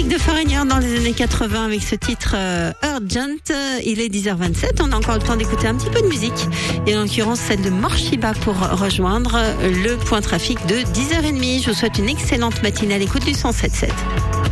Classique de Foreigner dans les années 80 avec ce titre Urgent. Il est 10h27. On a encore le temps d'écouter un petit peu de musique. Et en l'occurrence, celle de Morshiba pour rejoindre le point trafic de 10h30. Je vous souhaite une excellente matinée à l'écoute du 107.7.